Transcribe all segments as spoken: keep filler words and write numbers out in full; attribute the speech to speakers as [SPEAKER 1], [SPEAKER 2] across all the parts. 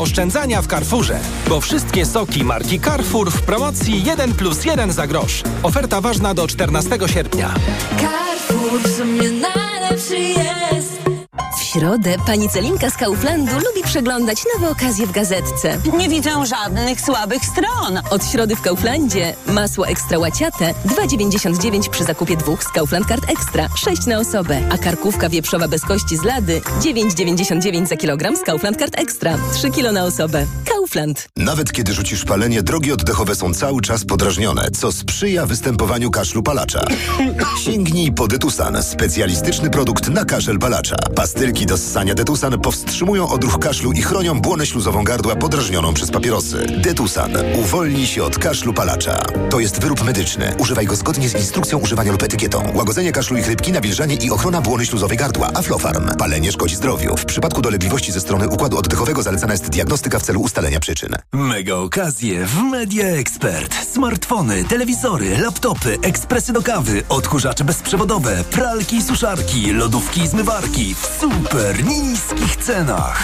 [SPEAKER 1] Oszczędzania w Carrefourze, bo wszystkie soki marki Carrefour w promocji jeden plus jeden za grosz. Oferta ważna do czternastego sierpnia.
[SPEAKER 2] Carrefour w sumie najlepszy jest.
[SPEAKER 3] W środę pani Celinka z Kauflandu lubi przeglądać nowe okazje w gazetce.
[SPEAKER 4] Nie widzę żadnych słabych stron.
[SPEAKER 3] Od środy w Kauflandzie masło ekstra łaciate dwa dziewięćdziesiąt dziewięć przy zakupie dwóch z Kaufland Card Extra, sześć na osobę, a karkówka wieprzowa bez kości z lady dziewięć dziewięćdziesiąt dziewięć za kilogram z Kaufland Card Extra, trzy kilo na osobę. Kaufland.
[SPEAKER 5] Nawet kiedy rzucisz palenie, drogi oddechowe są cały czas podrażnione, co sprzyja występowaniu kaszlu palacza. Sięgnij po Detusan, specjalistyczny produkt na kaszel palacza. Pastylki do ssania Detusan powstrzymują odruch kaszlu i chronią błonę śluzową gardła podrażnioną przez papierosy. Detusan. Uwolnij się od kaszlu palacza. To jest wyrób medyczny. Używaj go zgodnie z instrukcją używania lub etykietą. Łagodzenie kaszlu i chrypki, nawilżanie i ochrona błony śluzowej gardła. Aflofarm. Palenie szkodzi zdrowiu. W przypadku dolegliwości ze strony układu oddechowego zalecana jest diagnostyka w celu ustalenia przyczyn.
[SPEAKER 6] Mega okazje w Media Expert. Smartfony, telewizory, laptopy, ekspresy do kawy, odkurzacze bezprzewodowe, pralki i suszarki, lodówki i zmywarki w super niskich cenach.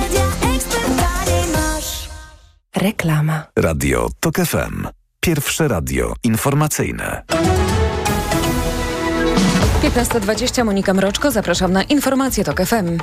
[SPEAKER 3] Reklama.
[SPEAKER 6] Radio Tok F M. Pierwsze radio informacyjne.
[SPEAKER 7] piętnasta dwadzieścia, Monika Mroczko, zapraszam na informacje Tok F M.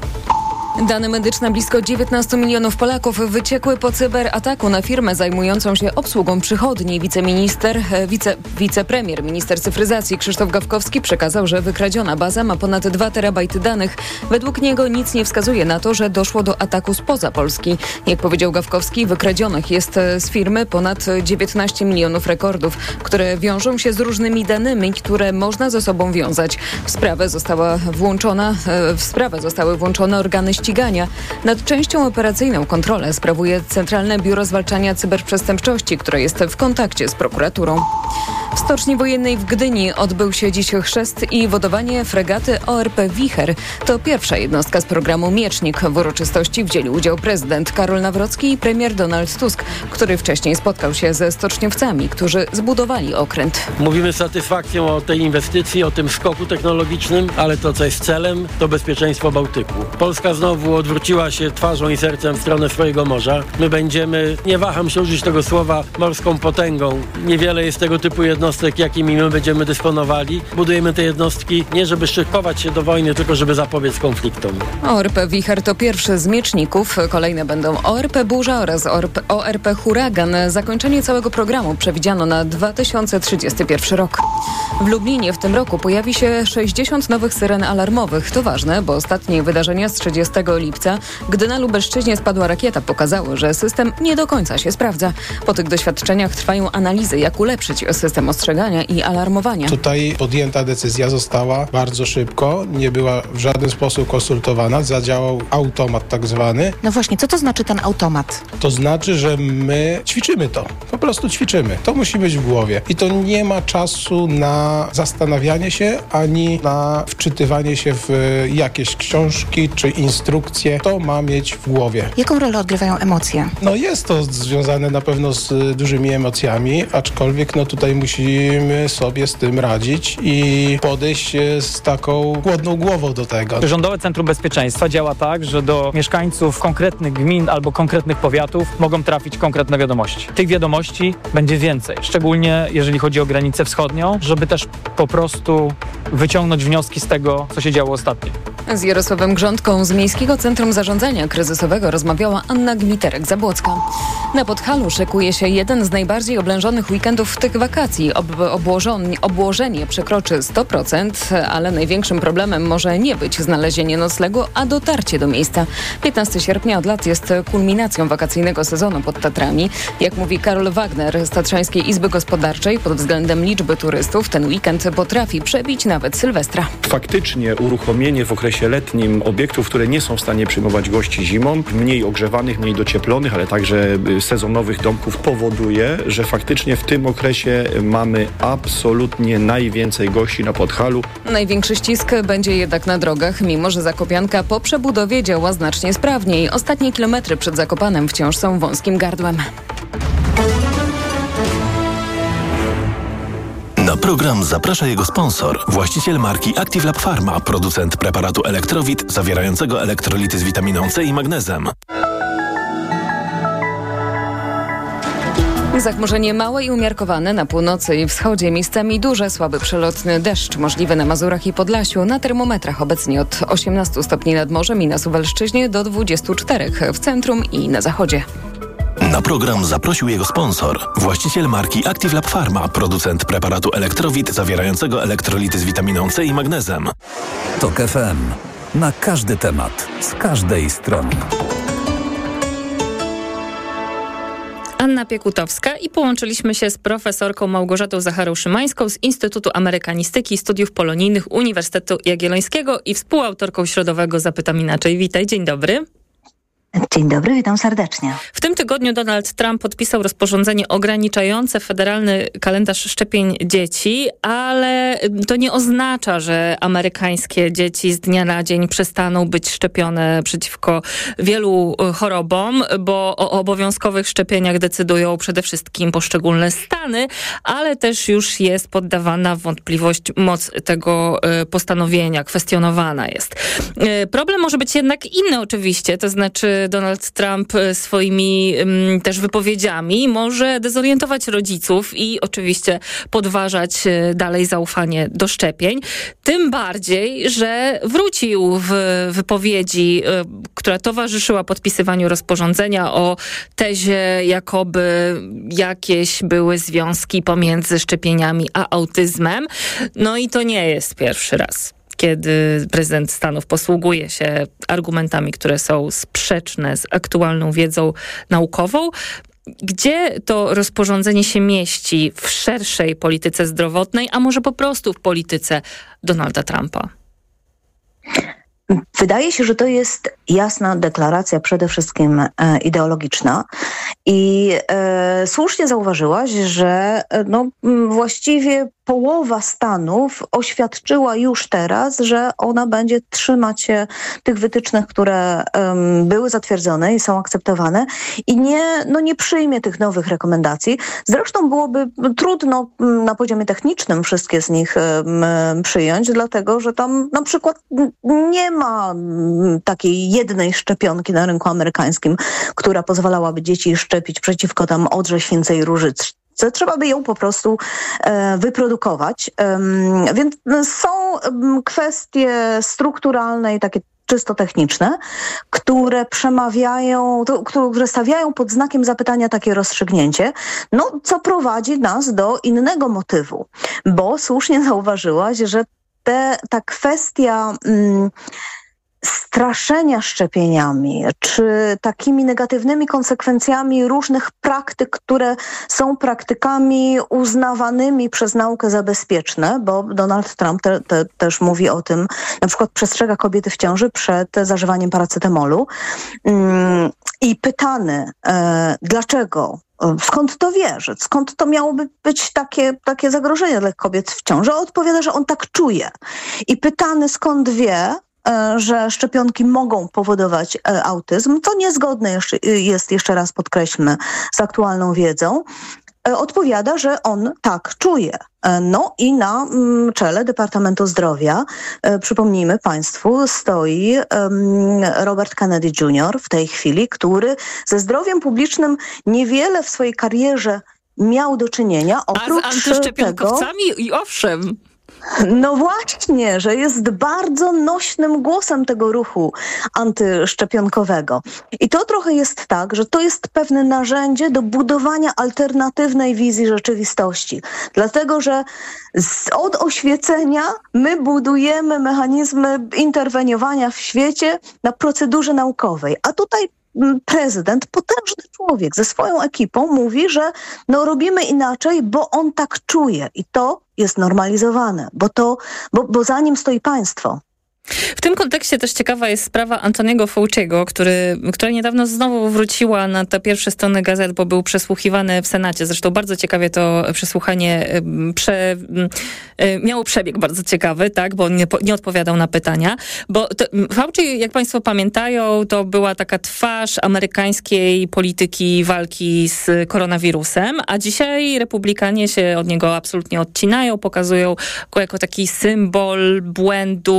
[SPEAKER 7] Dane medyczne blisko dziewiętnastu milionów Polaków wyciekły po cyberataku na firmę zajmującą się obsługą przychodni. Wiceminister, wice, wicepremier, minister cyfryzacji Krzysztof Gawkowski przekazał, że wykradziona baza ma ponad dwa terabajty danych. Według niego nic nie wskazuje na to, że doszło do ataku spoza Polski. Jak powiedział Gawkowski, wykradzionych jest z firmy ponad dziewiętnaście milionów rekordów, które wiążą się z różnymi danymi, które można ze sobą wiązać. W sprawę została włączona, w sprawę zostały włączone organy ścigania. Nad częścią operacyjną kontrolę sprawuje Centralne Biuro Zwalczania Cyberprzestępczości, które jest w kontakcie z prokuraturą. W Stoczni Wojennej w Gdyni odbył się dziś chrzest i wodowanie fregaty O R P Wicher. To pierwsza jednostka z programu Miecznik. W uroczystości wzięli udział prezydent Karol Nawrocki i premier Donald Tusk, który wcześniej spotkał się ze stoczniowcami, którzy zbudowali okręt.
[SPEAKER 8] Mówimy z satysfakcją o tej inwestycji, o tym skoku technologicznym, ale to, co jest celem, to bezpieczeństwo Bałtyku. Polska znowu odwróciła się twarzą i sercem w stronę swojego morza. My będziemy, nie waham się użyć tego słowa, morską potęgą. Niewiele jest tego typu jednostek, jakimi my będziemy dysponowali. Budujemy te jednostki nie żeby szykować się do wojny, tylko żeby zapobiec konfliktom.
[SPEAKER 7] O R P Wicher to pierwszy z mieczników. Kolejne będą O R P Burza oraz O R P Huragan. Zakończenie całego programu przewidziano na dwa tysiące trzydziesty pierwszy rok. W Lublinie w tym roku pojawi się sześćdziesiąt nowych syren alarmowych. To ważne, bo ostatnie wydarzenia z trzydziestego lipca, gdy na Lubelszczyźnie spadła rakieta, pokazały, że system nie do końca się sprawdza. Po tych doświadczeniach trwają analizy, jak ulepszyć system ostrzegania i alarmowania.
[SPEAKER 9] Tutaj podjęta decyzja została bardzo szybko, nie była w żaden sposób konsultowana, zadziałał automat tak zwany.
[SPEAKER 10] No właśnie, co to znaczy ten automat?
[SPEAKER 9] To znaczy, że my ćwiczymy to, po prostu ćwiczymy. To musi być w głowie i to nie ma czasu na zastanawianie się, ani na wczytywanie się w jakieś książki czy instrukcje. To ma mieć w głowie.
[SPEAKER 10] Jaką rolę odgrywają emocje?
[SPEAKER 9] No jest to związane na pewno z dużymi emocjami, aczkolwiek no tutaj musimy sobie z tym radzić i podejść z taką chłodną głową do tego.
[SPEAKER 11] Rządowe Centrum Bezpieczeństwa działa tak, że do mieszkańców konkretnych gmin albo konkretnych powiatów mogą trafić konkretne wiadomości. Tych wiadomości będzie więcej, szczególnie jeżeli chodzi o granicę wschodnią, żeby też po prostu wyciągnąć wnioski z tego, co się działo ostatnio.
[SPEAKER 7] Z Jarosławem Grządką z Miejskiego Centrum Zarządzania Kryzysowego rozmawiała Anna Gmiterek-Zabłocka. Na Podhalu szykuje się jeden z najbardziej oblężonych weekendów tych wakacji. Ob- obłożenie, obłożenie przekroczy sto procent, ale największym problemem może nie być znalezienie noclegu, a dotarcie do miejsca. piętnastego sierpnia od lat jest kulminacją wakacyjnego sezonu pod Tatrami. Jak mówi Karol Wagner z Tatrzańskiej Izby Gospodarczej, pod względem liczby turystów ten weekend potrafi przebić nawet Sylwestra.
[SPEAKER 12] Faktycznie uruchomienie w okresie letnim obiektów, które nie są w stanie przyjmować gości zimą, mniej ogrzewanych, mniej docieplonych, ale także sezonowych domków powoduje, że faktycznie w tym okresie mamy absolutnie najwięcej gości na Podhalu.
[SPEAKER 7] Największy ścisk będzie jednak na drogach, mimo że Zakopianka po przebudowie działa znacznie sprawniej. Ostatnie kilometry przed Zakopanem wciąż są wąskim gardłem.
[SPEAKER 13] Na program zaprasza jego sponsor, właściciel marki Active Lab Pharma, producent preparatu Elektrowit zawierającego elektrolity z witaminą C i magnezem.
[SPEAKER 7] Zachmurzenie małe i umiarkowane na północy i wschodzie, miejscami duże, słaby przelotny deszcz możliwy na Mazurach i Podlasiu. Na termometrach obecnie od osiemnastu stopni nad morzem i na Suwalszczyźnie do dwudziestu czterech w centrum i na zachodzie.
[SPEAKER 13] Na program zaprosił jego sponsor, właściciel marki Active Lab Pharma, producent preparatu Elektrowit zawierającego elektrolity z witaminą C i magnezem.
[SPEAKER 14] Tok F M. Na każdy temat, z każdej strony.
[SPEAKER 15] Anna Piekutowska i połączyliśmy się z profesorką Małgorzatą Zacharą-Szymańską z Instytutu Amerykanistyki i Studiów Polonijnych Uniwersytetu Jagiellońskiego i współautorką środowego Zapytam Inaczej. Witaj, dzień dobry.
[SPEAKER 16] Dzień dobry, witam serdecznie.
[SPEAKER 15] W tym tygodniu Donald Trump podpisał rozporządzenie ograniczające federalny kalendarz szczepień dzieci, ale to nie oznacza, że amerykańskie dzieci z dnia na dzień przestaną być szczepione przeciwko wielu chorobom, bo o obowiązkowych szczepieniach decydują przede wszystkim poszczególne stany, ale też już jest poddawana w wątpliwość moc tego postanowienia, kwestionowana jest. Problem może być jednak inny oczywiście, to znaczy Donald Trump swoimi um, też wypowiedziami może dezorientować rodziców i oczywiście podważać dalej zaufanie do szczepień. Tym bardziej, że wrócił w wypowiedzi, y, która towarzyszyła podpisywaniu rozporządzenia o tezie, jakoby jakieś były związki pomiędzy szczepieniami a autyzmem. No i to nie jest pierwszy raz, kiedy prezydent Stanów posługuje się argumentami, które są sprzeczne z aktualną wiedzą naukową. Gdzie to rozporządzenie się mieści w szerszej polityce zdrowotnej, a może po prostu w polityce Donalda Trumpa?
[SPEAKER 16] Wydaje się, że to jest jasna deklaracja, przede wszystkim e, ideologiczna i e, słusznie zauważyłaś, że e, no, właściwie połowa Stanów oświadczyła już teraz, że ona będzie trzymać się tych wytycznych, które um, były zatwierdzone i są akceptowane i nie, no, nie przyjmie tych nowych rekomendacji. Zresztą byłoby trudno na poziomie technicznym wszystkie z nich um, przyjąć, dlatego że tam na przykład nie ma takiej jednej szczepionki na rynku amerykańskim, która pozwalałaby dzieci szczepić przeciwko tam odrze świncej różycy. Trzeba by ją po prostu e, wyprodukować. E, więc są kwestie strukturalne i takie czysto techniczne, które przemawiają, to, które stawiają pod znakiem zapytania takie rozstrzygnięcie, no co prowadzi nas do innego motywu, bo słusznie zauważyłaś, że te, ta kwestia mm, straszenia szczepieniami, czy takimi negatywnymi konsekwencjami różnych praktyk, które są praktykami uznawanymi przez naukę za bezpieczne, bo Donald Trump te, te, też mówi o tym, na przykład przestrzega kobiety w ciąży przed zażywaniem paracetamolu. Ym, I pytany, e, dlaczego, skąd to wierzy, skąd to miałoby być takie, takie zagrożenie dla kobiet w ciąży, odpowiada, że on tak czuje. I pytany, skąd wie, że szczepionki mogą powodować autyzm, co niezgodne jest, jeszcze raz podkreślmy, z aktualną wiedzą, odpowiada, że on tak czuje. No i na czele Departamentu Zdrowia, przypomnijmy Państwu, stoi Robert Kennedy junior w tej chwili, który ze zdrowiem publicznym niewiele w swojej karierze miał do czynienia. Oprócz
[SPEAKER 15] A z antyszczepionkowcami tego, i owszem.
[SPEAKER 16] No właśnie, że jest bardzo nośnym głosem tego ruchu antyszczepionkowego. I to trochę jest tak, że to jest pewne narzędzie do budowania alternatywnej wizji rzeczywistości. Dlatego, że z, od oświecenia my budujemy mechanizmy interweniowania w świecie na procedurze naukowej. A tutaj prezydent, potężny człowiek ze swoją ekipą mówi, że no robimy inaczej, bo on tak czuje i to jest normalizowane, bo to, bo, bo za nim stoi państwo.
[SPEAKER 15] W tym kontekście też ciekawa jest sprawa Antoniego Fauciego, który, która niedawno znowu wróciła na te pierwsze strony gazet, bo był przesłuchiwany w Senacie. Zresztą bardzo ciekawie to przesłuchanie prze, miało przebieg bardzo ciekawy, tak, bo on nie, nie odpowiadał na pytania. Bo to, Fauci, jak Państwo pamiętają, to była taka twarz amerykańskiej polityki walki z koronawirusem, a dzisiaj republikanie się od niego absolutnie odcinają, pokazują go jako taki symbol błędów, nad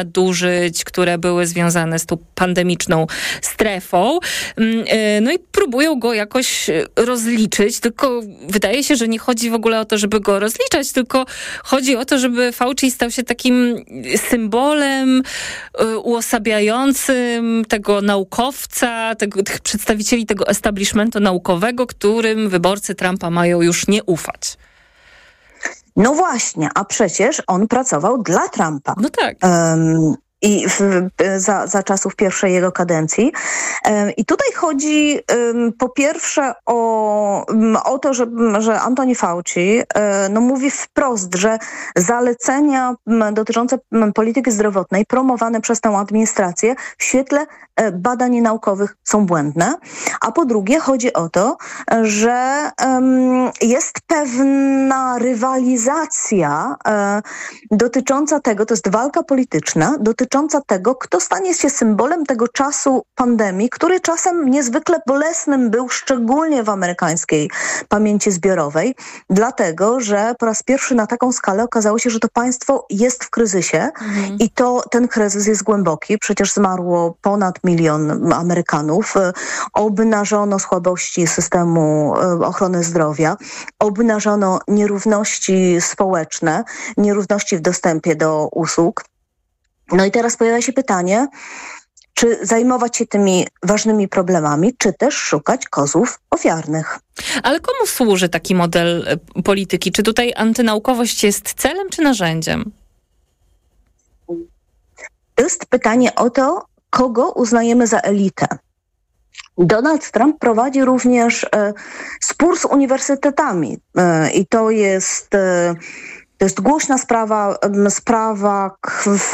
[SPEAKER 15] nadużyć, które były związane z tą pandemiczną strefą. No i próbują go jakoś rozliczyć, tylko wydaje się, że nie chodzi w ogóle o to, żeby go rozliczać, tylko chodzi o to, żeby Fauci stał się takim symbolem uosabiającym tego naukowca, tego, tych przedstawicieli tego establishmentu naukowego, którym wyborcy Trumpa mają już nie ufać.
[SPEAKER 16] No właśnie, a przecież on pracował dla Trumpa.
[SPEAKER 15] No tak.
[SPEAKER 16] Um, I w, za, za czasów pierwszej jego kadencji. Um, I tutaj chodzi um, po pierwsze o, um, o to, że, że Anthony Fauci um, no, mówi wprost, że zalecenia um, dotyczące um, polityki zdrowotnej promowane przez tę administrację w świetle um, badań naukowych są błędne. A po drugie chodzi o to, że um, jest pewna rywalizacja um, dotycząca tego, to jest walka polityczna, dotycząca tego, kto stanie się symbolem tego czasu pandemii, który czasem niezwykle bolesnym był, szczególnie w amerykańskiej pamięci zbiorowej, dlatego, że po raz pierwszy na taką skalę okazało się, że to państwo jest w kryzysie mhm. i to ten kryzys jest głęboki. Przecież zmarło ponad milion Amerykanów. Obnażono słabości systemu ochrony zdrowia, obnażono nierówności społeczne, nierówności w dostępie do usług. No i teraz pojawia się pytanie, czy zajmować się tymi ważnymi problemami, czy też szukać kozłów ofiarnych.
[SPEAKER 15] Ale komu służy taki model polityki? Czy tutaj antynaukowość jest celem czy narzędziem?
[SPEAKER 16] To jest pytanie o to, kogo uznajemy za elitę. Donald Trump prowadzi również e, spór z uniwersytetami e, i to jest... E, To jest głośna sprawa, sprawa, w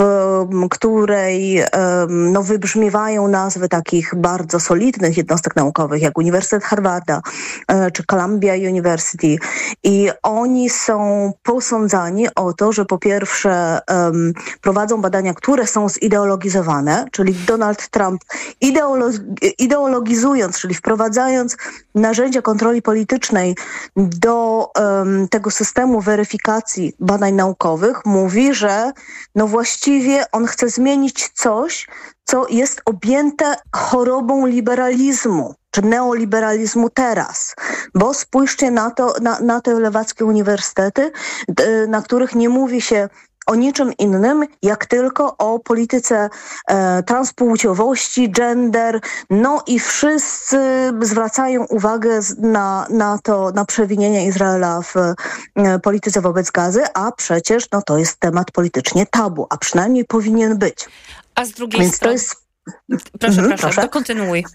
[SPEAKER 16] której no, wybrzmiewają nazwy takich bardzo solidnych jednostek naukowych, jak Uniwersytet Harvarda czy Columbia University. I oni są posądzani o to, że po pierwsze um, prowadzą badania, które są zideologizowane, czyli Donald Trump ideolo- ideologizując, czyli wprowadzając narzędzia kontroli politycznej do um, tego systemu weryfikacji badań naukowych, mówi, że no właściwie on chce zmienić coś, co jest objęte chorobą liberalizmu, czy neoliberalizmu teraz. Bo spójrzcie na to, na, na te lewackie uniwersytety, na których nie mówi się o niczym innym, jak tylko o polityce e, transpłciowości, gender, no i wszyscy zwracają uwagę na, na to, na przewinienia Izraela w e, polityce wobec Gazy, a przecież no, to jest temat politycznie tabu, a przynajmniej powinien być.
[SPEAKER 15] A z drugiej
[SPEAKER 16] Więc
[SPEAKER 15] strony...
[SPEAKER 16] to jest...
[SPEAKER 15] Proszę,
[SPEAKER 16] mhm,
[SPEAKER 15] proszę,
[SPEAKER 16] proszę.
[SPEAKER 15] to kontynuuj.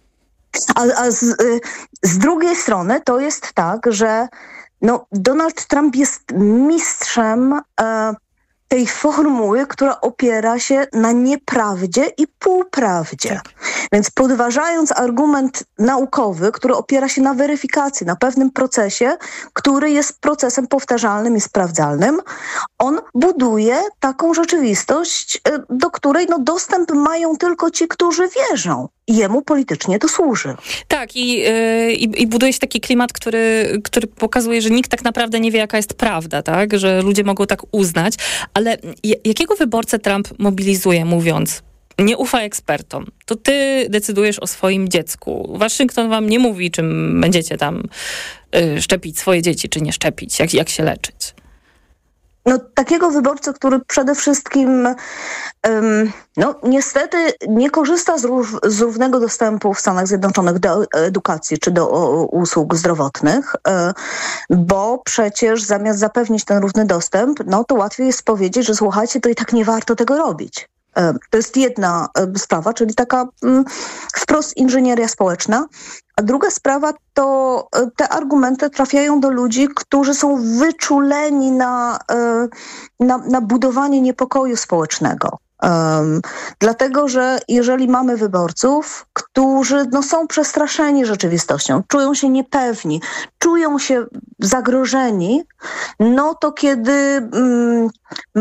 [SPEAKER 16] A, a z, y, z drugiej strony to jest tak, że no, Donald Trump jest mistrzem e, tej formuły, która opiera się na nieprawdzie i półprawdzie. Tak. Więc podważając argument naukowy, który opiera się na weryfikacji, na pewnym procesie, który jest procesem powtarzalnym i sprawdzalnym, on buduje taką rzeczywistość, do której no, dostęp mają tylko ci, którzy wierzą. I jemu politycznie to służy.
[SPEAKER 15] Tak, i, yy, i buduje się taki klimat, który, który pokazuje, że nikt tak naprawdę nie wie, jaka jest prawda, tak? Że ludzie mogą tak uznać. Ale jakiego wyborcę Trump mobilizuje, mówiąc, nie ufaj ekspertom, to ty decydujesz o swoim dziecku. Waszyngton wam nie mówi, czym będziecie tam yy, szczepić swoje dzieci, czy nie szczepić, jak, jak się leczyć.
[SPEAKER 16] No, takiego wyborcy, który przede wszystkim um, no, niestety nie korzysta z, rów, z równego dostępu w Stanach Zjednoczonych do edukacji czy do o, usług zdrowotnych, e, bo przecież zamiast zapewnić ten równy dostęp, no to łatwiej jest powiedzieć, że słuchajcie, to i tak nie warto tego robić. E, to jest jedna e, sprawa, czyli taka m, wprost inżynieria społeczna. A druga sprawa to te argumenty trafiają do ludzi, którzy są wyczuleni na, na, na budowanie niepokoju społecznego. Um, dlatego, że jeżeli mamy wyborców, którzy no, są przestraszeni rzeczywistością, czują się niepewni, czują się zagrożeni, no to kiedy... Mm,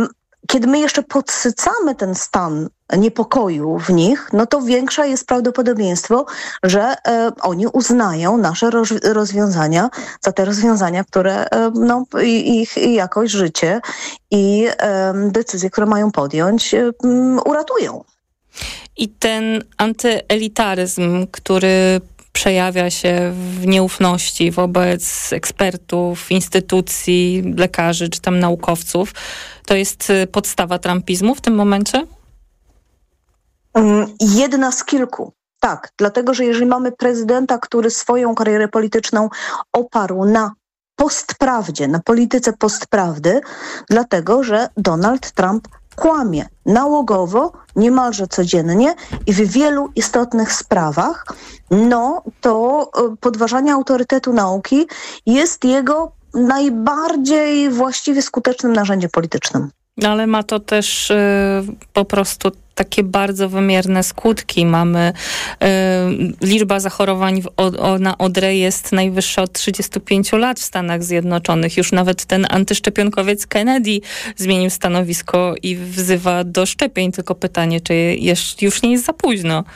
[SPEAKER 16] kiedy my jeszcze podsycamy ten stan niepokoju w nich, no to większe jest prawdopodobieństwo, że e, oni uznają nasze roz, rozwiązania za te rozwiązania, które e, no, i, ich i jakość, życie i e, decyzje, które mają podjąć, e, uratują.
[SPEAKER 15] I ten antyelitaryzm, który przejawia się w nieufności wobec ekspertów, instytucji, lekarzy czy tam naukowców, to jest podstawa trumpizmu w tym momencie?
[SPEAKER 16] Jedna z kilku. Tak, dlatego, że jeżeli mamy prezydenta, który swoją karierę polityczną oparł na postprawdzie, na polityce postprawdy, dlatego, że Donald Trump kłamie nałogowo, niemalże codziennie i w wielu istotnych sprawach, no to podważanie autorytetu nauki jest jego najbardziej właściwie skutecznym narzędziem politycznym.
[SPEAKER 15] Ale ma to też y, po prostu takie bardzo wymierne skutki. Mamy y, liczba zachorowań w, o, o, na odrę jest najwyższa od trzydziestu pięciu lat w Stanach Zjednoczonych. Już nawet ten antyszczepionkowiec Kennedy zmienił stanowisko i wzywa do szczepień. Tylko pytanie, czy jest, już nie jest za późno?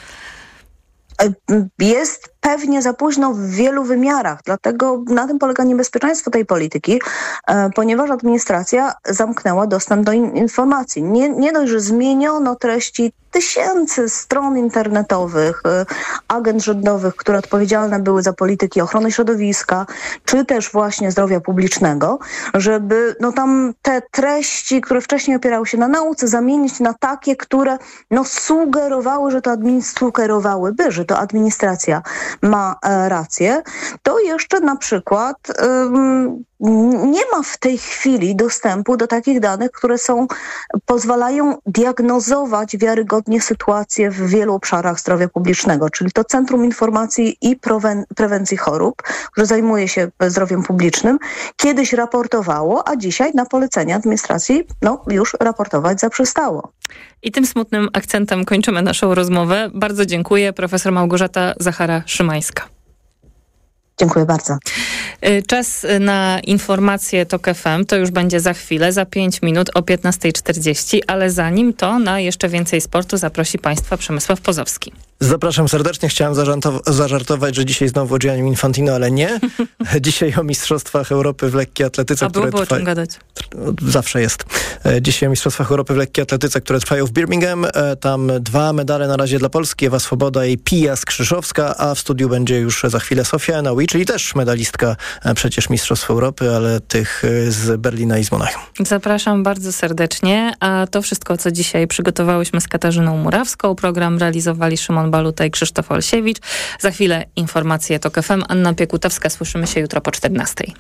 [SPEAKER 16] Jest pewnie za późno w wielu wymiarach, dlatego na tym polega niebezpieczeństwo tej polityki, e, ponieważ administracja zamknęła dostęp do in- informacji. Nie, nie dość, że zmieniono treści tysięcy stron internetowych, e, agent rządowych, które odpowiedzialne były za polityki ochrony środowiska, czy też właśnie zdrowia publicznego, żeby no tam te treści, które wcześniej opierały się na nauce, zamienić na takie, które no sugerowały, że to administ- sugerowałyby, że to administracja ma e, rację, to jeszcze na przykład ym, nie ma w tej chwili dostępu do takich danych, które są, pozwalają diagnozować wiarygodnie sytuację w wielu obszarach zdrowia publicznego, czyli to Centrum Informacji i Prewen- Prewencji Chorób, które zajmuje się zdrowiem publicznym, kiedyś raportowało, a dzisiaj na polecenie administracji no, już raportować zaprzestało.
[SPEAKER 15] I tym smutnym akcentem kończymy naszą rozmowę. Bardzo dziękuję. Profesor Małgorzata Zachara-Szymańska.
[SPEAKER 16] Dziękuję bardzo.
[SPEAKER 15] Czas na informacje TOK F M to już będzie za chwilę, za pięć minut o piętnasta czterdzieści, ale zanim to na jeszcze więcej sportu zaprosi Państwa Przemysław Pozowski.
[SPEAKER 17] Zapraszam serdecznie. Chciałem zażartow- zażartować, że dzisiaj znowu o Giannim Infantino, ale nie. Dzisiaj o Mistrzostwach Europy w lekkiej atletyce.
[SPEAKER 15] A byłoby
[SPEAKER 17] które
[SPEAKER 15] o czym
[SPEAKER 17] trwa...
[SPEAKER 15] gadać.
[SPEAKER 17] Zawsze jest. Dzisiaj o Mistrzostwach Europy w lekkiej atletyce, które trwają w Birmingham. Tam dwa medale na razie dla Polski. Ewa Swoboda i Pia Skrzyszowska, a w studiu będzie już za chwilę Sofia Enoui, czyli też medalistka przecież Mistrzostw Europy, ale tych z Berlina i z Monachium.
[SPEAKER 15] Zapraszam bardzo serdecznie, a to wszystko, co dzisiaj przygotowałyśmy z Katarzyną Murawską. Program realizowali Szymon Baluta i Krzysztof Olsiewicz. Za chwilę informacje TOK F M. Anna Piekutowska. Słyszymy się jutro po czternastej.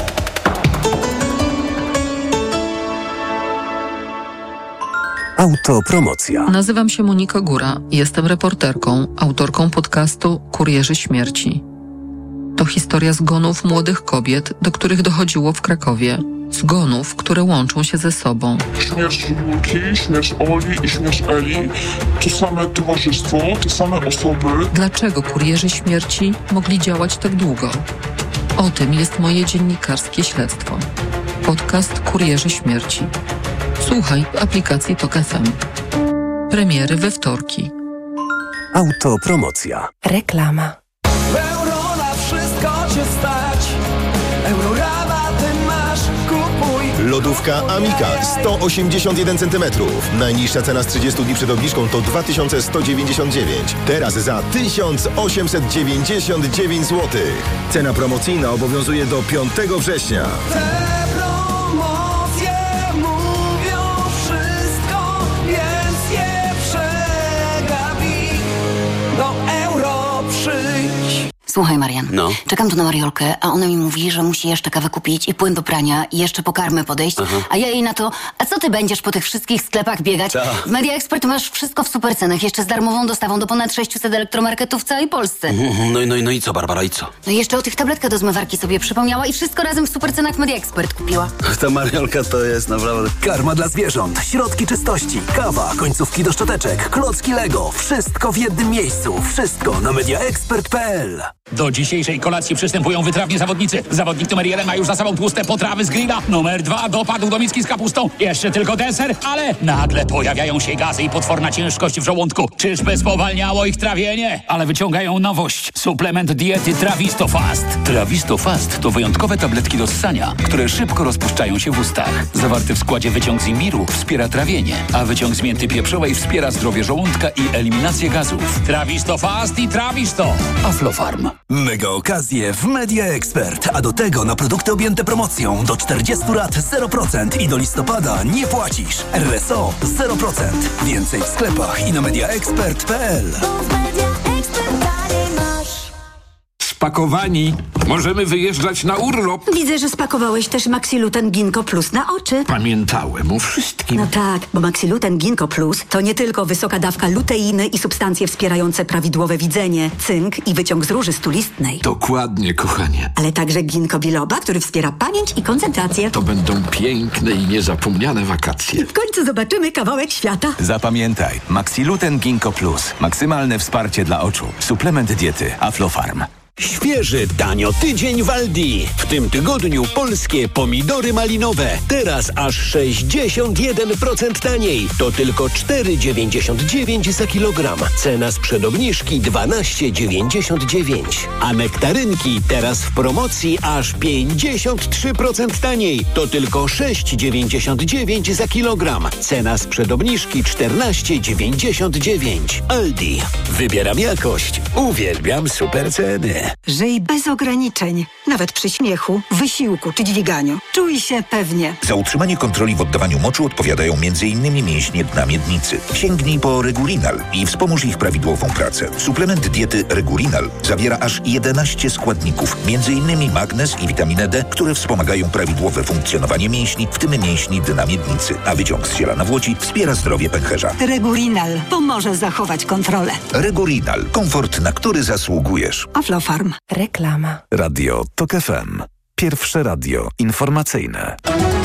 [SPEAKER 14] Autopromocja.
[SPEAKER 18] Nazywam się Monika Góra. Jestem reporterką, autorką podcastu Kurierzy Śmierci. To historia zgonów młodych kobiet, do których dochodziło w Krakowie. Zgonów, które łączą się ze sobą.
[SPEAKER 19] Śmierć Julki, śmierć Oli i śmierć Eli to same towarzystwo, te same osoby.
[SPEAKER 18] Dlaczego kurierzy śmierci mogli działać tak długo? O tym jest moje dziennikarskie śledztwo. Podcast Kurierzy Śmierci. Słuchaj w aplikacji TOK F M. Premiery we wtorki.
[SPEAKER 14] Autopromocja.
[SPEAKER 18] Reklama.
[SPEAKER 20] Euro na wszystko cię stać. Eurorabaty masz, kupuj.
[SPEAKER 5] Lodówka Amika sto osiemdziesiąt jeden centymetrów. Najniższa cena z trzydziestu dni przed obniżką to dwa tysiące sto dziewięćdziesiąt dziewięć. Teraz za tysiąc osiemset dziewięćdziesiąt dziewięć złotych. Cena promocyjna obowiązuje do piątego września.
[SPEAKER 20] Te promocje mówią wszystko, więc je przegapi. Do euro przyjdź.
[SPEAKER 21] Słuchaj, Marian,
[SPEAKER 22] No.
[SPEAKER 21] czekam tu na Mariolkę, a ona mi mówi, że musi jeszcze kawę kupić i płyn do prania i jeszcze po karmę podejść,
[SPEAKER 22] Aha.
[SPEAKER 21] a ja jej na to, a co ty będziesz po tych wszystkich sklepach biegać?
[SPEAKER 22] Ta.
[SPEAKER 21] W Media Expert masz wszystko w supercenach, jeszcze z darmową dostawą do ponad sześciuset elektromarketów w całej Polsce.
[SPEAKER 22] Mhm, No i, no, i, no i co, Barbara, i co?
[SPEAKER 21] No i jeszcze o tych tabletkach do zmywarki sobie przypomniała i wszystko razem w supercenach w Media Expert kupiła.
[SPEAKER 22] Ta Mariolka to jest naprawdę...
[SPEAKER 6] Karma dla zwierząt, środki czystości, kawa, końcówki do szczoteczek, klocki Lego. Wszystko w jednym miejscu. Wszystko na mediaexpert kropka p l.
[SPEAKER 1] Do dzisiejszej kolacji przystępują wytrawni zawodnicy. Zawodnik numer jeden ma już za sobą tłuste potrawy z grilla. Numer dwa dopadł do miski z kapustą. Jeszcze tylko deser, ale nagle pojawiają się gazy i potworna ciężkość w żołądku. Czyżby spowalniało ich trawienie? Ale wyciągają nowość. Suplement diety Trawisto Fast. Trawisto Fast to wyjątkowe tabletki do ssania, które szybko rozpuszczają się w ustach. Zawarty w składzie wyciąg z imbiru wspiera trawienie, a wyciąg z mięty pieprzowej wspiera zdrowie żołądka i eliminację gazów. Trawisto Fast i Trawisto. Aflofarm.
[SPEAKER 6] Mega okazje w Media Expert, a do tego na produkty objęte promocją do czterdziestu lat zero procent i do listopada nie płacisz. R S O zero procent. Więcej w sklepach i na mediaexpert kropka p l.
[SPEAKER 2] Spakowani. Możemy wyjeżdżać na urlop.
[SPEAKER 23] Widzę, że spakowałeś też Maxiluten Ginkgo Plus na oczy.
[SPEAKER 2] Pamiętałem o wszystkim.
[SPEAKER 23] No tak, bo Maxiluten Ginkgo Plus to nie tylko wysoka dawka luteiny i substancje wspierające prawidłowe widzenie, cynk i wyciąg z róży stulistnej.
[SPEAKER 2] Dokładnie, kochanie.
[SPEAKER 23] Ale także ginkgo biloba, który wspiera pamięć i koncentrację.
[SPEAKER 2] To będą piękne i niezapomniane wakacje.
[SPEAKER 23] I w końcu zobaczymy kawałek świata.
[SPEAKER 24] Zapamiętaj, Maxiluten Ginkgo Plus. Maksymalne wsparcie dla oczu. Suplement diety Aflofarm.
[SPEAKER 25] Świeży, tanio tydzień w Aldi. W tym tygodniu polskie pomidory malinowe. Teraz aż sześćdziesiąt jeden procent taniej. To tylko cztery dziewięćdziesiąt dziewięć za kilogram. Cena sprzed obniżki dwanaście dziewięćdziesiąt dziewięć. A nektarynki teraz w promocji aż pięćdziesiąt trzy procent taniej. To tylko sześć dziewięćdziesiąt dziewięć za kilogram. Cena sprzed obniżki czternaście dziewięćdziesiąt dziewięć. Aldi. Wybieram jakość. Uwielbiam super ceny.
[SPEAKER 23] Żyj bez ograniczeń. Nawet przy śmiechu, wysiłku czy dźwiganiu. Czuj się pewnie.
[SPEAKER 26] Za utrzymanie kontroli w oddawaniu moczu odpowiadają między innymi mięśnie dna miednicy. Sięgnij po Regulinal i wspomóż ich prawidłową pracę. Suplement diety Regulinal zawiera aż jedenaście składników, między innymi magnez i witaminę D, które wspomagają prawidłowe funkcjonowanie mięśni, w tym mięśni dna miednicy, a wyciąg z ziela Włodzi wspiera zdrowie pęcherza.
[SPEAKER 23] Regulinal pomoże zachować kontrolę.
[SPEAKER 26] Regulinal. Komfort, na który zasługujesz.
[SPEAKER 23] Aflofarm.
[SPEAKER 14] Reklama. Radio TOK F M. Pierwsze radio informacyjne.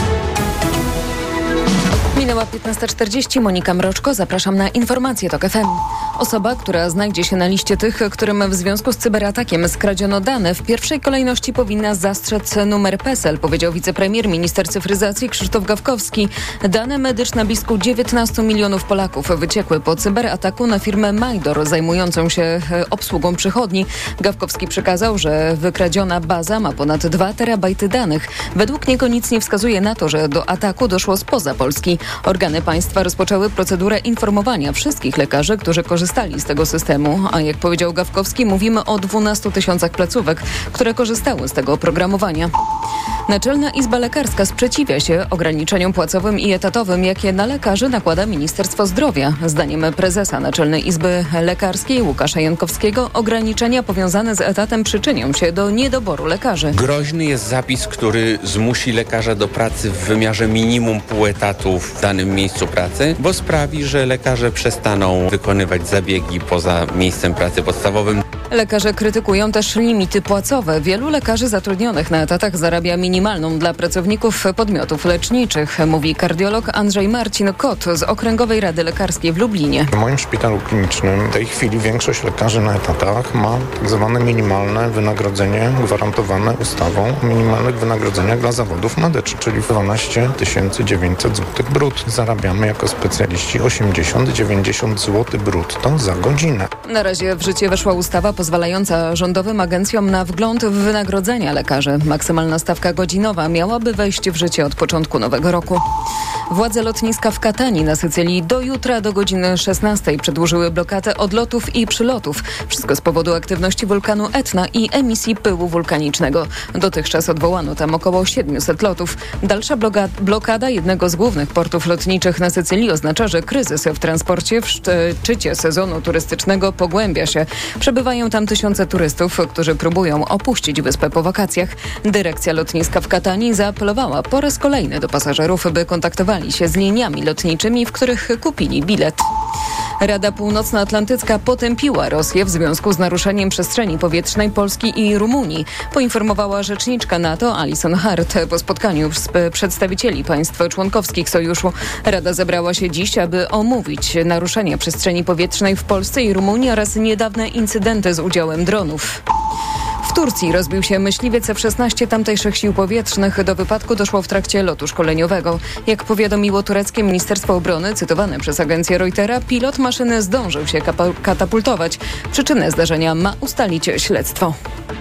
[SPEAKER 7] Minęła piętnasta czterdzieści. Monika Mroczko. Zapraszam na informacje TOK F M. Osoba, która znajdzie się na liście tych, którym w związku z cyberatakiem skradziono dane, w pierwszej kolejności powinna zastrzec numer PESEL, powiedział wicepremier, minister cyfryzacji Krzysztof Gawkowski. Dane medyczne blisko dziewiętnastu milionów Polaków wyciekły po cyberataku na firmę Majdor zajmującą się obsługą przychodni. Gawkowski przekazał, że wykradziona baza ma ponad dwa terabajty danych. Według niego nic nie wskazuje na to, że do ataku doszło spoza Polski. Organy państwa rozpoczęły procedurę informowania wszystkich lekarzy, którzy korzystali z tego systemu, a jak powiedział Gawkowski, mówimy o dwunastu tysiącach placówek, które korzystały z tego oprogramowania. Naczelna Izba Lekarska sprzeciwia się ograniczeniom płacowym i etatowym, jakie na lekarzy nakłada Ministerstwo Zdrowia. Zdaniem prezesa Naczelnej Izby Lekarskiej Łukasza Jankowskiego ograniczenia powiązane z etatem przyczynią się do niedoboru lekarzy.
[SPEAKER 27] Groźny jest zapis, który zmusi lekarza do pracy w wymiarze minimum pół etatu w danym miejscu pracy, bo sprawi, że lekarze przestaną wykonywać zabiegi poza miejscem pracy podstawowym.
[SPEAKER 7] Lekarze krytykują też limity płacowe. Wielu lekarzy zatrudnionych na etatach zarabia minimalną dla pracowników podmiotów leczniczych, mówi kardiolog Andrzej Marcin Kot z Okręgowej Rady Lekarskiej w Lublinie.
[SPEAKER 9] W moim szpitalu klinicznym w tej chwili większość lekarzy na etatach ma tak zwane minimalne wynagrodzenie gwarantowane ustawą o minimalnych wynagrodzeniach dla zawodów medycznych, czyli dwanaście tysięcy dziewięćset złotych brutto. Zarabiamy jako specjaliści osiemdziesiąt do dziewięćdziesięciu złotych brutto za godzinę.
[SPEAKER 7] Na razie w życie weszła ustawa pozwalająca rządowym agencjom na wgląd w wynagrodzenia lekarzy. Maksymalna stawka godzinowa miałaby wejść w życie od początku nowego roku. Władze lotniska w Katani na Sycylii do jutra do godziny szesnastej przedłużyły blokadę odlotów i przylotów. Wszystko z powodu aktywności wulkanu Etna i emisji pyłu wulkanicznego. Dotychczas odwołano tam około siedmiuset lotów. Dalsza bloga- blokada jednego z głównych portów lotniczych na Sycylii oznacza, że kryzys w transporcie w szczycie sezonu turystycznego pogłębia się. Przebywają tam tysiące turystów, którzy próbują opuścić wyspę po wakacjach. Dyrekcja lotniska w Katanii zaapelowała po raz kolejny do pasażerów, by kontaktowali się z liniami lotniczymi, w których kupili bilet. Rada Północnoatlantycka potępiła Rosję w związku z naruszeniem przestrzeni powietrznej Polski i Rumunii, poinformowała rzeczniczka NATO Alison Hart po spotkaniu z przedstawicieli państw członkowskich sojuszu. Rada zebrała się dziś, aby omówić naruszenia przestrzeni powietrznej w Polsce i Rumunii oraz niedawne incydenty z udziałem dronów. W Turcji rozbił się myśliwiec F szesnaście tamtejszych sił powietrznych. Do wypadku doszło w trakcie lotu szkoleniowego. Jak powiadomiło tureckie Ministerstwo Obrony, cytowane przez agencję Reutera, pilot maszyny zdążył się kapa- katapultować. Przyczynę zdarzenia ma ustalić śledztwo.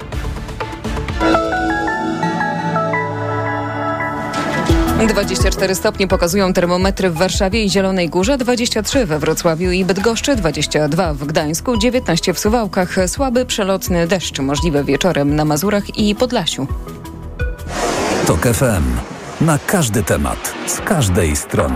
[SPEAKER 7] dwadzieścia cztery stopnie pokazują termometry w Warszawie i Zielonej Górze, dwadzieścia trzy we Wrocławiu i Bydgoszczy, dwadzieścia dwa w Gdańsku, dziewiętnaście w Suwałkach. Słaby przelotny deszcz możliwy wieczorem na Mazurach i Podlasiu.
[SPEAKER 14] TOK F M. Na każdy temat, z każdej strony.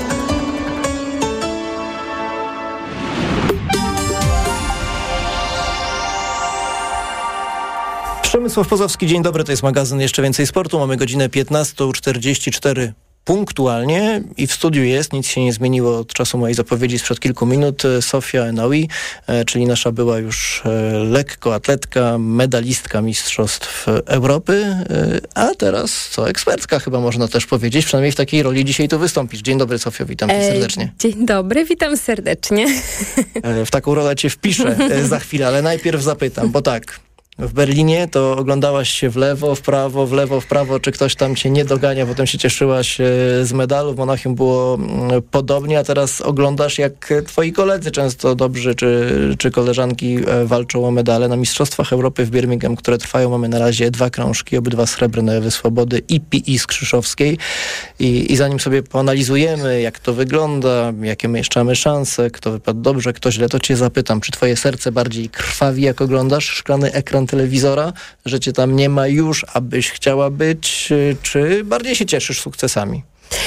[SPEAKER 17] Przemysław Pozowski, dzień dobry, to jest magazyn Jeszcze Więcej Sportu. Mamy godzinę piętnasta czterdzieści cztery punktualnie i w studiu jest, nic się nie zmieniło od czasu mojej zapowiedzi sprzed kilku minut, Sofia Enaoui, czyli nasza była już lekkoatletka, medalistka Mistrzostw Europy, a teraz co, ekspertka chyba można też powiedzieć, przynajmniej w takiej roli dzisiaj tu wystąpisz. Dzień dobry, Sofio, witam cię serdecznie.
[SPEAKER 3] Dzień dobry, witam serdecznie.
[SPEAKER 17] W taką rolę cię wpiszę za chwilę, ale najpierw zapytam, bo tak, w Berlinie to oglądałaś się w lewo, w prawo, w lewo, w prawo, czy ktoś tam cię nie dogania, potem się cieszyłaś z medalu. W Monachium było podobnie, a teraz oglądasz, jak twoi koledzy często dobrzy, czy, czy koleżanki walczą o medale. Na Mistrzostwach Europy w Birmingham, które trwają, mamy na razie dwa krążki, obydwa srebrne Ewy Swobody i P I z Krzyszowskiej. I, I zanim sobie poanalizujemy, jak to wygląda, jakie my jeszcze mamy szanse, kto wypadł dobrze, kto źle, to cię zapytam, czy twoje serce bardziej krwawi, jak oglądasz szklany ekran telewizora, że cię tam nie ma już, abyś chciała być, czy bardziej się cieszysz sukcesami?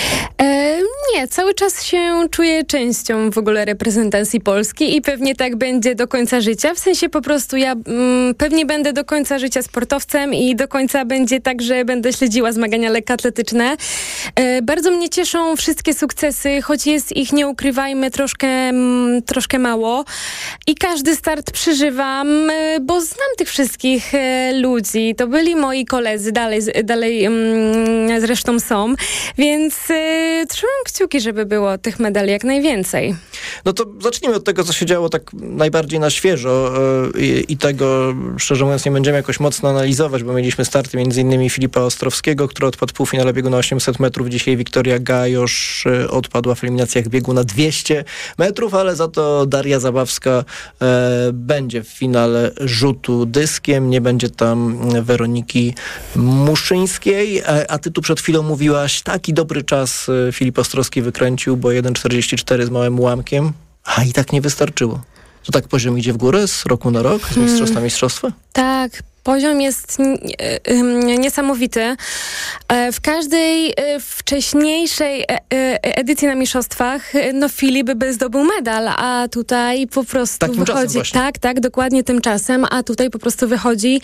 [SPEAKER 3] E, nie, cały czas się czuję częścią w ogóle reprezentacji Polski i pewnie tak będzie do końca życia. W sensie po prostu ja mm, pewnie będę do końca życia sportowcem i do końca będzie tak, że będę śledziła zmagania lekkoatletyczne. E, bardzo mnie cieszą wszystkie sukcesy, choć jest ich, nie ukrywajmy, troszkę, mm, troszkę mało. I każdy start przeżywam, e, bo znam tych wszystkich e, ludzi. To byli moi koledzy, dalej, dalej mm, zresztą są, więc Yy, trzymam kciuki, żeby było tych medali jak najwięcej.
[SPEAKER 17] No to zacznijmy od tego, co się działo tak najbardziej na świeżo yy, i, i tego, szczerze mówiąc, nie będziemy jakoś mocno analizować, bo mieliśmy starty między innymi Filipa Ostrowskiego, który odpadł w półfinale biegu na osiemset metrów. Dzisiaj Wiktoria Gajosz yy, odpadła w eliminacjach biegu na dwieście metrów, ale za to Daria Zabawska yy, będzie w finale rzutu dyskiem. Nie będzie tam Weroniki Muszyńskiej, yy, a ty tu przed chwilą mówiłaś, taki dobry czas Filip Ostrowski wykręcił, bo jeden czterdzieści cztery z małym ułamkiem, a i tak nie wystarczyło. To tak poziom idzie w górę z roku na rok, z mistrzostwa na mistrzostwa?
[SPEAKER 3] Tak, poziom jest niesamowity. W każdej wcześniejszej edycji na mistrzostwach no Filip by zdobył medal, a tutaj po prostu
[SPEAKER 17] Takim
[SPEAKER 3] wychodzi... Tak, tak, dokładnie tymczasem, a tutaj po prostu wychodzi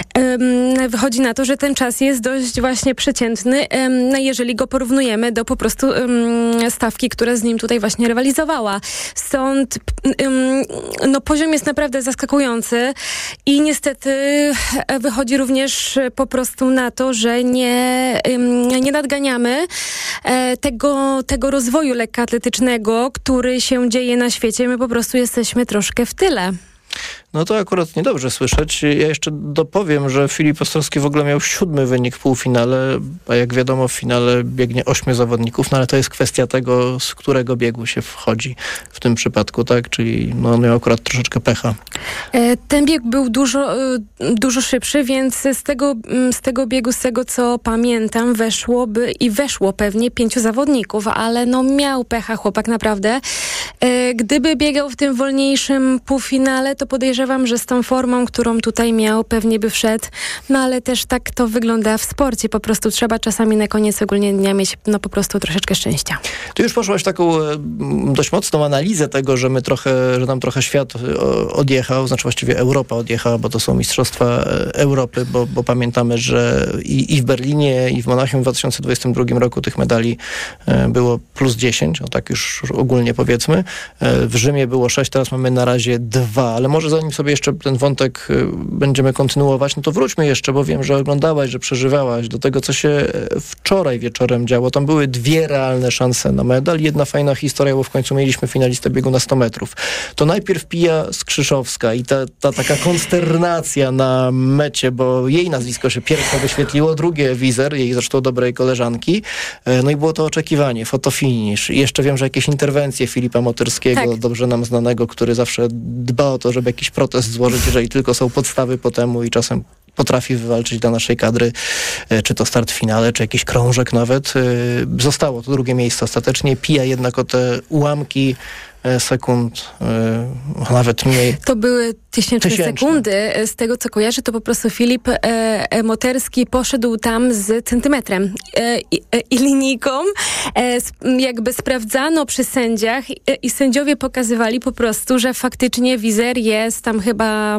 [SPEAKER 3] wychodzi na to, że ten czas jest dość właśnie przeciętny, jeżeli go porównujemy do po prostu stawki, która z nim tutaj właśnie rywalizowała. Stąd no poziom jest naprawdę zaskakujący i niestety wychodzi również po prostu na to, że nie, nie nadganiamy tego, tego rozwoju lekkoatletycznego, który się dzieje na świecie. My po prostu jesteśmy troszkę w tyle.
[SPEAKER 17] No to akurat niedobrze słyszeć. Ja jeszcze dopowiem, że Filip Ostrowski w ogóle miał siódmy wynik w półfinale, a jak wiadomo w finale biegnie ośmiu zawodników, no ale to jest kwestia tego, z którego biegu się wchodzi w tym przypadku, tak? Czyli no, on miał akurat troszeczkę pecha.
[SPEAKER 3] Ten bieg był dużo, dużo szybszy, więc z tego, z tego biegu, z tego co pamiętam, weszłoby i weszło pewnie pięciu zawodników, ale no miał pecha chłopak naprawdę. Gdyby biegał w tym wolniejszym półfinale, to podejrzewam, że z tą formą, którą tutaj miał, pewnie by wszedł. No ale też tak to wygląda w sporcie. Po prostu trzeba czasami na koniec ogólnie dnia mieć no po prostu troszeczkę szczęścia.
[SPEAKER 17] Ty już poszłaś w taką dość mocną analizę tego, że my trochę, że nam trochę świat odjechał, znaczy właściwie Europa odjechała, bo to są Mistrzostwa Europy, bo, bo pamiętamy, że i, i w Berlinie, i w Monachium w dwa tysiące dwudziestym drugim roku tych medali było plus dziesięć, o tak już ogólnie powiedzmy. W Rzymie było sześć, teraz mamy na razie dwa, ale może zanim zanim sobie jeszcze ten wątek będziemy kontynuować, no to wróćmy jeszcze, bo wiem, że oglądałaś, że przeżywałaś do tego, co się wczoraj wieczorem działo. Tam były dwie realne szanse na medal. Jedna fajna historia, bo w końcu mieliśmy finalistę biegu na sto metrów. To najpierw Pia Skrzyszowska i ta, ta taka konsternacja na mecie, bo jej nazwisko się pierwsze wyświetliło, drugie Wizer, jej zresztą dobrej koleżanki. No i było to oczekiwanie, fotofinish. I jeszcze wiem, że jakieś interwencje Filipa Motyrskiego, tak. dobrze nam znanego, który zawsze dba o to, żeby jakiś protest złożyć, jeżeli tylko są podstawy po temu i czasem potrafi wywalczyć dla naszej kadry, czy to start w finale, czy jakiś krążek nawet. Zostało to drugie miejsce ostatecznie. Pija jednak o te ułamki sekund, yy, nawet mniej.
[SPEAKER 3] To były tysięczne, tysięczne sekundy. Z tego, co kojarzę, to po prostu Filip e, Moterski poszedł tam z centymetrem e, i, e, i linijką. E, jakby sprawdzano przy sędziach e, i sędziowie pokazywali po prostu, że faktycznie Wizer jest tam chyba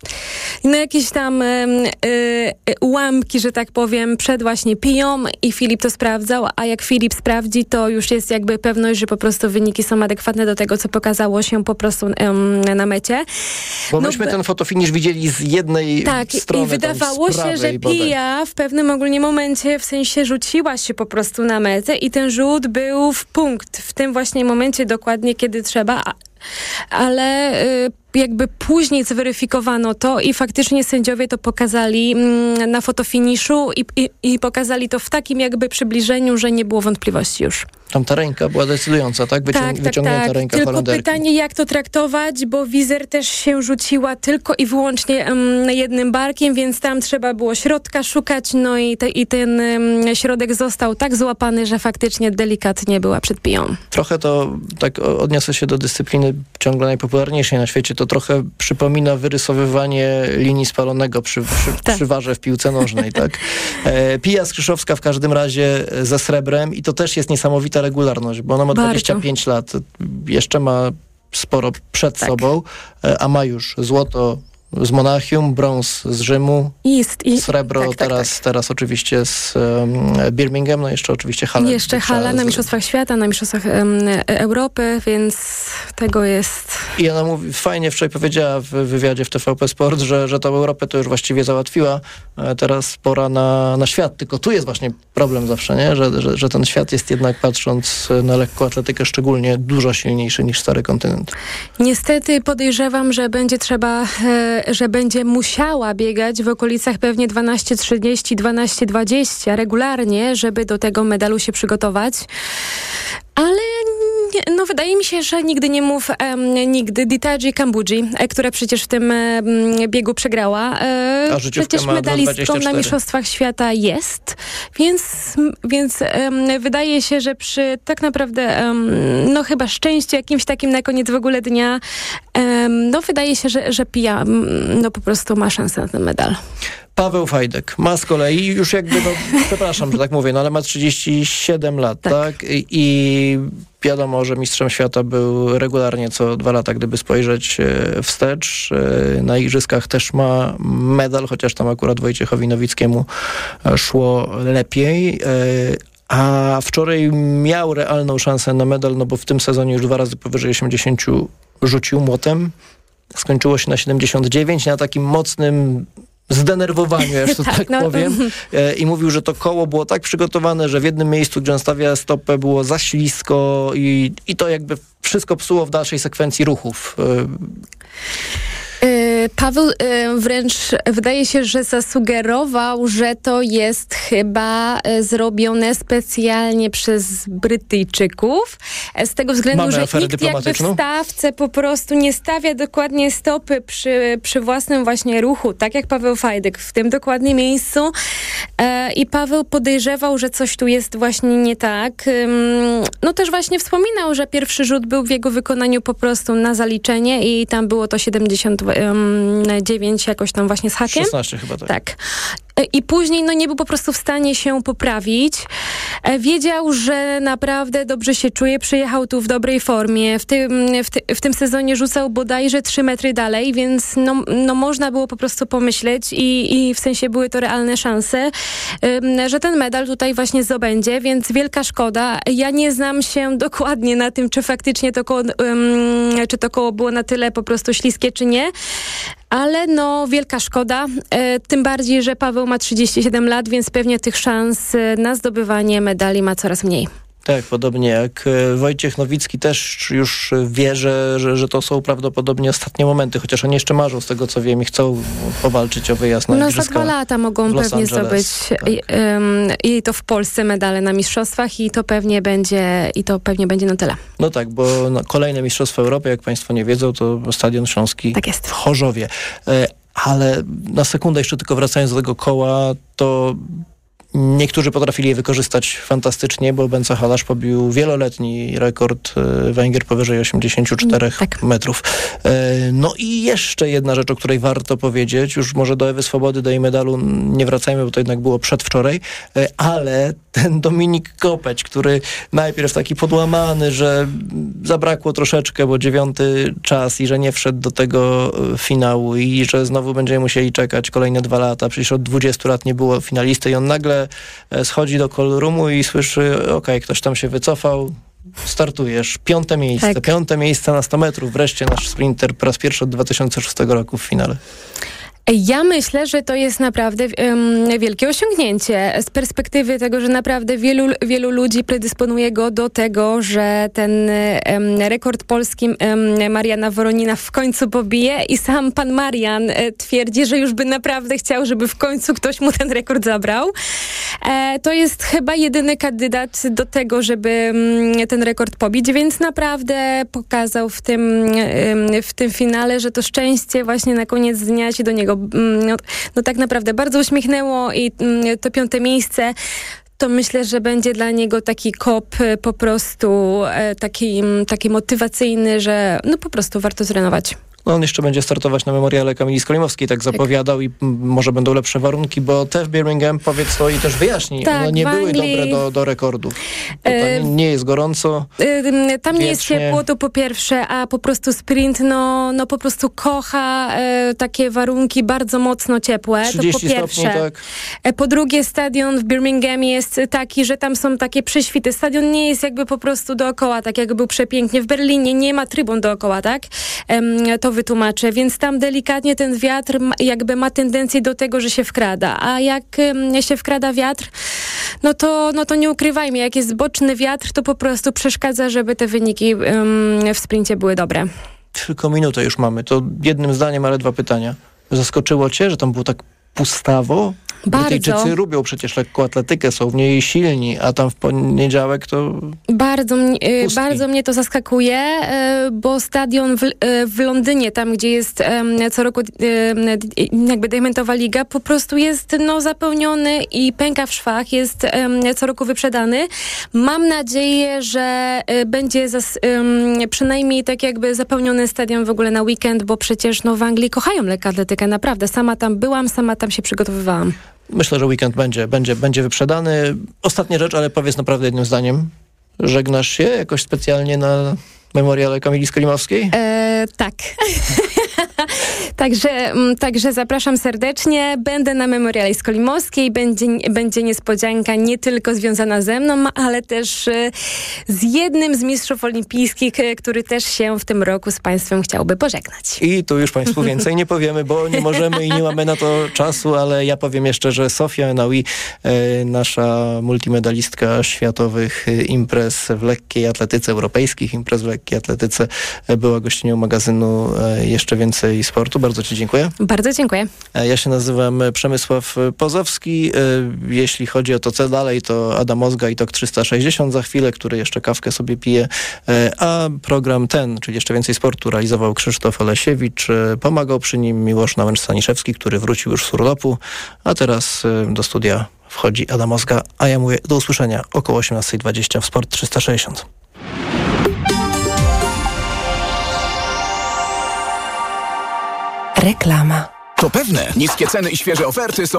[SPEAKER 3] no jakieś tam e, e, ułamki, że tak powiem, przed właśnie Piją i Filip to sprawdzał, a jak Filip sprawdzi, to już jest jakby pewność, że po prostu wyniki są adekwatne do tego, co pokazało się po prostu um, na mecie.
[SPEAKER 17] Bo no, myśmy ten fotofinish widzieli z jednej
[SPEAKER 3] tak,
[SPEAKER 17] strony.
[SPEAKER 3] I wydawało się, że Pija w pewnym ogólnie momencie w sensie rzuciła się po prostu na metę i ten rzut był w punkt. W tym właśnie momencie dokładnie, kiedy trzeba, ale y, jakby później zweryfikowano to i faktycznie sędziowie to pokazali mm, na fotofiniszu i, i, i pokazali to w takim jakby przybliżeniu, że nie było wątpliwości już.
[SPEAKER 17] Tam ta ręka była decydująca, tak? Wycią-
[SPEAKER 3] tak, tak,
[SPEAKER 17] wyciągnięta
[SPEAKER 3] tak.
[SPEAKER 17] ręka
[SPEAKER 3] Tylko
[SPEAKER 17] Holenderki.
[SPEAKER 3] pytanie, jak to traktować, bo Wizer też się rzuciła tylko i wyłącznie um, jednym barkiem, więc tam trzeba było środka szukać, no i, te, i ten um, środek został tak złapany, że faktycznie delikatnie była przed Piją.
[SPEAKER 17] Trochę to, tak odniosę się do dyscypliny ciągle najpopularniejszej na świecie, to trochę przypomina wyrysowywanie linii spalonego przy, przy, tak. przy warze w piłce nożnej, tak? E, Pija Skrzyszowska w każdym razie ze srebrem i to też jest niesamowita regularność, bo ona ma
[SPEAKER 3] Bardzo.
[SPEAKER 17] dwadzieścia pięć lat, jeszcze ma sporo przed
[SPEAKER 3] tak.
[SPEAKER 17] sobą, a ma już złoto z Monachium, brąz z Rzymu,
[SPEAKER 3] Jest, i,
[SPEAKER 17] srebro
[SPEAKER 3] tak, tak,
[SPEAKER 17] teraz,
[SPEAKER 3] tak.
[SPEAKER 17] teraz oczywiście z um, Birmingham, no jeszcze oczywiście hala.
[SPEAKER 3] Jeszcze hala na Mistrzostwach Świata, na Mistrzostwach um, Europy, więc tego jest...
[SPEAKER 17] I ona mówi, fajnie wczoraj powiedziała w wywiadzie w T V P Sport, że, że tą Europę to już właściwie załatwiła. Teraz pora na, na świat. Tylko tu jest właśnie problem zawsze, nie? Że, że, że ten świat jest jednak, patrząc na lekkoatletykę szczególnie, dużo silniejszy niż stary kontynent.
[SPEAKER 3] Niestety podejrzewam, że będzie trzeba, e, że będzie musiała biegać w okolicach pewnie dwanaście trzydzieści, dwanaście dwadzieścia regularnie, żeby do tego medalu się przygotować. Ale no wydaje mi się, że nigdy nie mów um, nigdy Ditaji Kambudzi, e, która przecież w tym e, biegu przegrała. E,
[SPEAKER 17] A
[SPEAKER 3] przecież medalistką na Mistrzostwach Świata jest, więc, więc um, wydaje się, że przy tak naprawdę um, no chyba szczęściu jakimś takim na koniec w ogóle dnia um, no wydaje się, że, że Pija no po prostu ma szansę na ten medal.
[SPEAKER 17] Paweł Fajdek ma z kolei już jakby, no przepraszam, że tak mówię, no ale ma trzydzieści siedem lat, tak? tak? I, I wiadomo, że mistrzem świata był regularnie co dwa lata, gdyby spojrzeć wstecz. Na igrzyskach też ma medal, chociaż tam akurat Wojciechowi Nowickiemu szło lepiej. A wczoraj miał realną szansę na medal, no bo w tym sezonie już dwa razy powyżej osiemdziesiąt rzucił młotem. Skończyło się na siedemdziesiąt dziewięć, na takim mocnym zdenerwowaniu, ja już to tak, tak no. powiem. I mówił, że to koło było tak przygotowane, że w jednym miejscu, gdzie on stawia stopę, było za ślisko i, i to jakby wszystko psuło w dalszej sekwencji ruchów.
[SPEAKER 3] Paweł wręcz wydaje się, że zasugerował, że to jest chyba zrobione specjalnie przez Brytyjczyków. Z tego względu,
[SPEAKER 17] Mamy
[SPEAKER 3] że nikt jakby w stawce po prostu nie stawia dokładnie stopy przy, przy własnym właśnie ruchu, tak jak Paweł Fajdek w tym dokładnie miejscu. I Paweł podejrzewał, że coś tu jest właśnie nie tak. No też właśnie wspominał, że pierwszy rzut był w jego wykonaniu po prostu na zaliczenie i tam było to siedemdziesiąt dziewięć jakoś tam właśnie z hakiem.
[SPEAKER 17] szesnaście chyba, tak.
[SPEAKER 3] Tak. i później no, nie był po prostu w stanie się poprawić. Wiedział, że naprawdę dobrze się czuje, przyjechał tu w dobrej formie. W tym, w, ty, w tym sezonie rzucał bodajże trzy metry dalej, więc no, no można było po prostu pomyśleć i, i w sensie były to realne szanse, że ten medal tutaj właśnie zdobędzie, więc wielka szkoda. Ja nie znam się dokładnie na tym, czy faktycznie to koło, czy to koło było na tyle po prostu śliskie, czy nie. Ale no, wielka szkoda, e, tym bardziej, że Paweł ma trzydzieści siedem lat, więc pewnie tych szans na zdobywanie medali ma coraz mniej.
[SPEAKER 17] Tak, podobnie jak Wojciech Nowicki też już wie, że, że, że to są prawdopodobnie ostatnie momenty, chociaż oni jeszcze marzą z tego, co wiem i chcą powalczyć o wyjazd na
[SPEAKER 3] No
[SPEAKER 17] igrzyska.
[SPEAKER 3] za dwa lata mogą pewnie
[SPEAKER 17] Angeles,
[SPEAKER 3] zdobyć
[SPEAKER 17] tak.
[SPEAKER 3] i, um, i to w Polsce medale na mistrzostwach i to pewnie będzie, i to pewnie będzie na tyle.
[SPEAKER 17] No tak, bo no, kolejne Mistrzostwa Europy, jak Państwo nie wiedzą, to Stadion Śląski
[SPEAKER 3] tak jest.
[SPEAKER 17] w Chorzowie. E, ale na sekundę jeszcze tylko wracając do tego koła, to niektórzy potrafili je wykorzystać fantastycznie, bo Bence Halasz pobił wieloletni rekord e, Węgier powyżej osiemdziesiąt cztery tak. metrów. E, no i jeszcze jedna rzecz, o której warto powiedzieć, już może do Ewy Swobody, do jej medalu nie wracajmy, bo to jednak było przedwczoraj, e, ale ten Dominik Kopeć, który najpierw taki podłamany, że zabrakło troszeczkę, bo dziewiąty czas i że nie wszedł do tego finału i że znowu będziemy musieli czekać kolejne dwa lata. Przecież od dwudziestu lat nie było finalisty i on nagle schodzi do call roomu i słyszy, okej, okay, ktoś tam się wycofał, startujesz. Piąte miejsce. Tak. Piąte miejsce na sto metrów. Wreszcie nasz sprinter po raz pierwszy od dwa tysiące szóstego roku w finale.
[SPEAKER 3] Ja myślę, że to jest naprawdę um, wielkie osiągnięcie z perspektywy tego, że naprawdę wielu, wielu ludzi predysponuje go do tego, że ten um, rekord polski um, Mariana Woronina w końcu pobije i sam pan Marian e, twierdzi, że już by naprawdę chciał, żeby w końcu ktoś mu ten rekord zabrał. E, to jest chyba jedyny kandydat do tego, żeby um, ten rekord pobić, więc naprawdę pokazał w tym, um, w tym finale, że to szczęście właśnie na koniec dnia się do niego No, no tak naprawdę bardzo uśmiechnęło i to piąte miejsce to myślę, że będzie dla niego taki kop po prostu taki, taki motywacyjny, że no po prostu warto trenować.
[SPEAKER 17] No on jeszcze będzie startować na memoriale Kamili Skolimowskiej, tak zapowiadał, i m, może będą lepsze warunki, bo te w Birmingham, powiedz to i też wyjaśnij,
[SPEAKER 3] tak,
[SPEAKER 17] one nie były
[SPEAKER 3] Anglii...
[SPEAKER 17] dobre do, do rekordów. Tam
[SPEAKER 3] e...
[SPEAKER 17] nie jest gorąco.
[SPEAKER 3] E, tam nie jest
[SPEAKER 17] wiecznie.
[SPEAKER 3] ciepło, to po pierwsze, a po prostu sprint, no, no po prostu kocha e, takie warunki bardzo mocno ciepłe.
[SPEAKER 17] trzydzieści
[SPEAKER 3] to po pierwsze.
[SPEAKER 17] stopni, tak.
[SPEAKER 3] E, po drugie, stadion w Birmingham jest taki, że tam są takie prześwity. Stadion nie jest jakby po prostu dookoła, tak jak był przepięknie. W Berlinie nie ma trybun dookoła, tak? E, to wytłumaczę, więc tam delikatnie ten wiatr jakby ma tendencję do tego, że się wkrada, a jak się wkrada wiatr, no to, no to nie ukrywajmy, jak jest boczny wiatr, to po prostu przeszkadza, żeby te wyniki um, w sprincie były dobre.
[SPEAKER 17] Tylko minutę już mamy, to jednym zdaniem, ale dwa pytania. Zaskoczyło cię, że tam było tak pustawo? Brytyjczycy
[SPEAKER 3] Bardzo.
[SPEAKER 17] lubią przecież lekkoatletykę, są w niej silni, a tam w poniedziałek to...
[SPEAKER 3] Bardzo, bardzo mnie to zaskakuje, bo stadion w, w Londynie, tam gdzie jest co roku jakby Diamentowa Liga, po prostu jest no, zapełniony i pęka w szwach, jest co roku wyprzedany. Mam nadzieję, że będzie zas, przynajmniej tak jakby zapełniony stadion w ogóle na weekend, bo przecież no, w Anglii kochają lekkoatletykę, naprawdę. Sama tam byłam, sama tam się przygotowywałam.
[SPEAKER 17] Myślę, że weekend będzie, będzie, będzie wyprzedany. Ostatnia rzecz, ale powiedz naprawdę jednym zdaniem. Żegnasz się jakoś specjalnie na memoriale Kamili Skolimowskiej?
[SPEAKER 3] E, tak. Także, także zapraszam serdecznie. Będę na memoriale Skolimowskiej. Będzie, będzie niespodzianka nie tylko związana ze mną, ale też z jednym z mistrzów olimpijskich, który też się w tym roku z Państwem chciałby pożegnać.
[SPEAKER 17] I tu już Państwu więcej nie powiemy, bo nie możemy i nie mamy na to czasu, ale ja powiem jeszcze, że Sofia Enaoui, nasza multimedalistka światowych imprez w lekkiej atletyce, europejskich imprez w lekkiej atletyce, była gościnią magazynu Jeszcze Więcej Sportu. Bardzo Ci dziękuję.
[SPEAKER 3] Bardzo dziękuję.
[SPEAKER 17] Ja się nazywam Przemysław Pozowski. Jeśli chodzi o to, co dalej, to Adam Ozga i Tok trzysta sześćdziesiąt za chwilę, który jeszcze kawkę sobie pije. A program ten, czyli Jeszcze Więcej Sportu, realizował Krzysztof Olesiewicz. Pomagał przy nim Miłosz Nałęcz-Staniszewski, który wrócił już z urlopu. A teraz do studia wchodzi Adam Ozga, a ja mówię do usłyszenia około osiemnasta dwadzieścia w Sport trzysta sześćdziesiąt.
[SPEAKER 4] Reklama. To pewne, niskie ceny i świeże oferty są